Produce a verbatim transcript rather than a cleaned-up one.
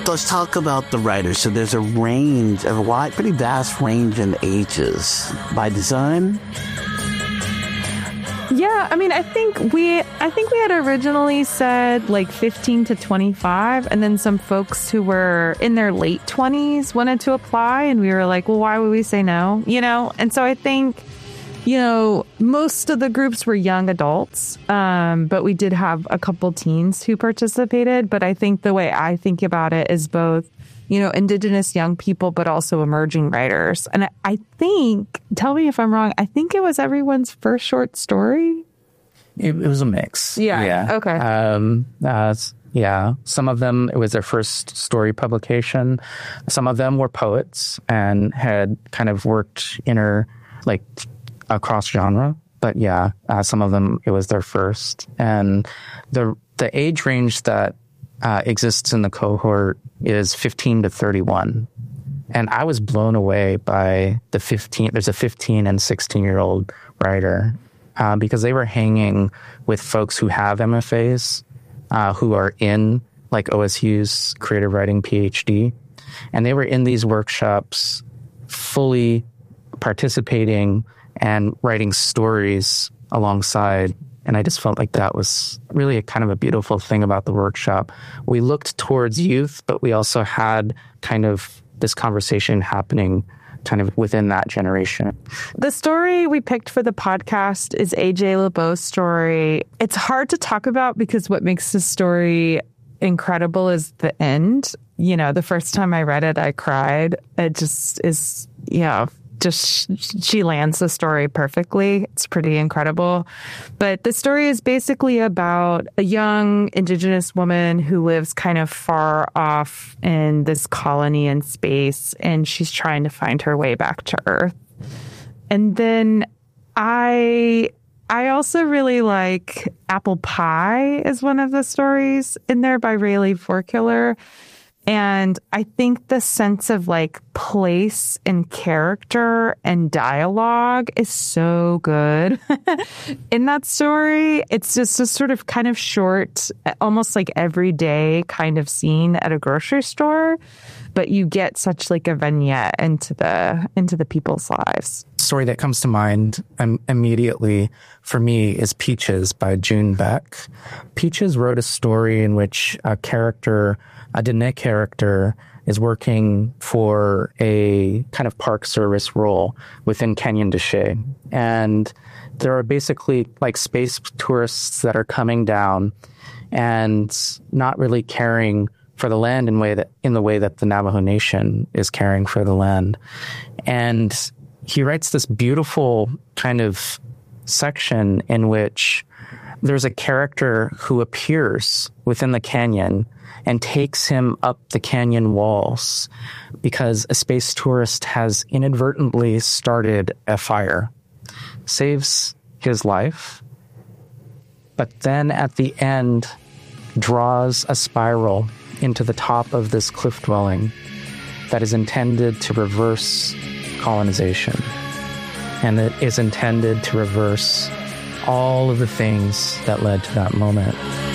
let's talk about the writers. So there's a range, a wide, pretty vast range in ages by design. Yeah, I mean, I think we, I think we had originally said like fifteen to twenty-five, and then some folks who were in their late twenties wanted to apply, and we were like, well, why would we say no? You know, and so I think, you know, most of the groups were young adults, um, but we did have a couple teens who participated. But I think the way I think about it is both, you know, Indigenous young people, but also emerging writers. And I think, tell me if I'm wrong, I think it was everyone's first short story. It, it was a mix. Yeah. Yeah. Okay. Um, uh, yeah. Some of them, it was their first story publication. Some of them were poets and had kind of worked inner, like, across genre. But yeah, uh, some of them, it was their first. And the the age range that uh, exists in the cohort is fifteen to thirty-one. And I was blown away by the fifteen, there's a fifteen and sixteen year old writer uh, because they were hanging with folks who have M F As, uh, who are in like O S U's creative writing PhD. And they were in these workshops fully participating and writing stories alongside. And I just felt like that was really a kind of a beautiful thing about the workshop. We looked towards youth, but we also had kind of this conversation happening kind of within that generation. The story we picked for the podcast is A J LeBeau's story. It's hard to talk about because what makes the story incredible is the end. You know, the first time I read it, I cried. It just is, yeah, just she lands the story perfectly. It's pretty incredible. But the story is basically about a young Indigenous woman who lives kind of far off in this colony in space, and she's trying to find her way back to Earth. And then I I also really like Apple Pie is one of the stories in there by Rayleigh Forkiller. And I think the sense of like place and character and dialogue is so good in that story. It's just a sort of kind of short, almost like everyday kind of scene at a grocery store, but you get such like a vignette into the into the people's lives. Story that comes to mind um, immediately for me is Peaches by June Beck. Peaches wrote a story in which a character, a Dene character, is working for a kind of park service role within Canyon de Chelly. And there are basically like space tourists that are coming down and not really caring for the land in way that in the way that the Navajo Nation is caring for the land. And he writes this beautiful kind of section in which there's a character who appears within the canyon and takes him up the canyon walls because a space tourist has inadvertently started a fire, saves his life, but then at the end draws a spiral into the top of this cliff dwelling that is intended to reverse colonization, and it is intended to reverse all of the things that led to that moment.